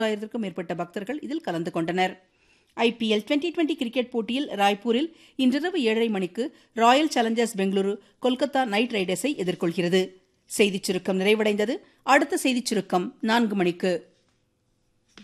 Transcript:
1000க்கும் மேற்பட்ட பக்தர்கள் இதில் கலந்து கொண்டனர். IPL டுவெண்டி கிரிக்கெட் போட்டியில் ராய்ப்பூரில் இன்றிரவு 7:30 மணிக்கு Royal Challengers Bengaluru Kolkata night ரைடர்ஸை எதிர்கொள்கிறது. செய்திச் சுருக்கம் நிறைவடைந்தது. அடுத்த செய்திச் சுருக்கம் 4 மணிக்கு.